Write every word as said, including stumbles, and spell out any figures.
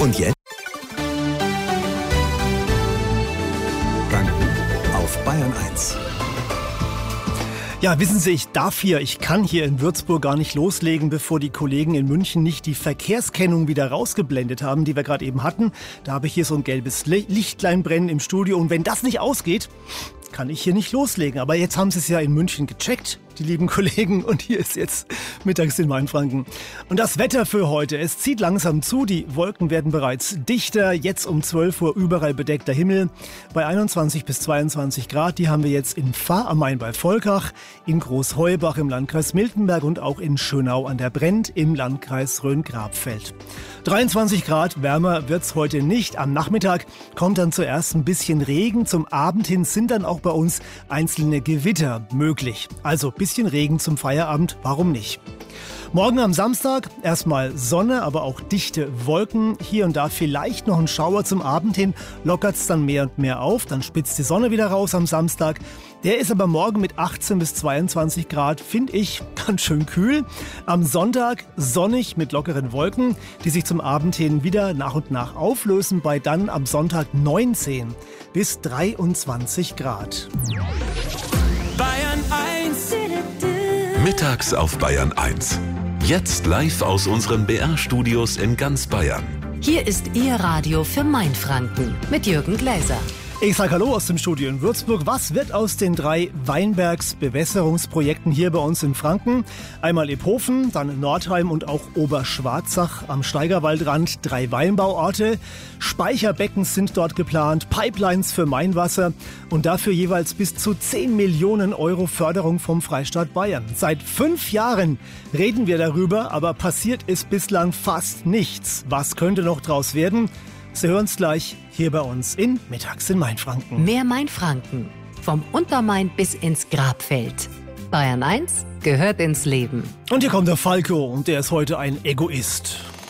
Und jetzt? Franken auf Bayern eins. Ja, wissen Sie, ich darf hier, ich kann hier in Würzburg gar nicht loslegen, bevor die Kollegen in München nicht die Verkehrskennung wieder rausgeblendet haben, die wir gerade eben hatten. Da habe ich hier so ein gelbes Lichtlein brennen im Studio und wenn das nicht ausgeht, kann ich hier nicht loslegen. Aber jetzt haben sie es ja in München gecheckt, die lieben Kollegen. Und hier ist jetzt mittags in Mainfranken. Und das Wetter für heute, es zieht langsam zu. Die Wolken werden bereits dichter. Jetzt um zwölf Uhr überall bedeckter Himmel. Bei einundzwanzig bis zweiundzwanzig Grad, die haben wir jetzt in Fahr am Main bei Volkach, in Großheubach im Landkreis Miltenberg und auch in Schönau an der Brent im Landkreis Rhön-Grabfeld. dreiundzwanzig Grad wärmer wird's heute nicht. Am Nachmittag kommt dann zuerst ein bisschen Regen. Zum Abend hin sind dann auch bei uns einzelne Gewitter möglich. Also ein bisschen Regen zum Feierabend, warum nicht? Morgen am Samstag erstmal Sonne, aber auch dichte Wolken. Hier und da vielleicht noch ein Schauer. Zum Abend hin lockert's dann mehr und mehr auf. Dann spitzt die Sonne wieder raus am Samstag. Der ist aber morgen mit achtzehn bis zweiundzwanzig Grad, finde ich, ganz schön kühl. Am Sonntag sonnig mit lockeren Wolken, die sich zum Abend hin wieder nach und nach auflösen, bei dann am Sonntag neunzehn bis dreiundzwanzig Grad. Bayern eins. Mittags auf Bayern eins. Jetzt live aus unseren B R-Studios in ganz Bayern. Hier ist Ihr Radio für Mainfranken mit Jürgen Gläser. Ich sage Hallo aus dem Studio in Würzburg. Was wird aus den drei Weinbergsbewässerungsprojekten hier bei uns in Franken? Einmal Ephofen, dann Nordheim und auch Oberschwarzach am Steigerwaldrand. Drei Weinbauorte. Speicherbecken sind dort geplant, Pipelines für Mainwasser und dafür jeweils bis zu zehn Millionen Euro Förderung vom Freistaat Bayern. Seit fünf Jahren reden wir darüber, aber passiert ist bislang fast nichts. Was könnte noch draus werden? Sie hören es gleich hier bei uns in Mittags in Mainfranken. Mehr Mainfranken. Vom Untermain bis ins Grabfeld. Bayern eins gehört ins Leben. Und hier kommt der Falco und der ist heute ein Egoist.